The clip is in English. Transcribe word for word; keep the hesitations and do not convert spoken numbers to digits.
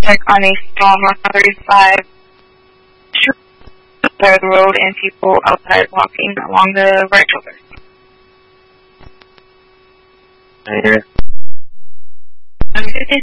check on a small North thirty-five side of the road and people outside walking along the right shoulder. I hear. I'm fifty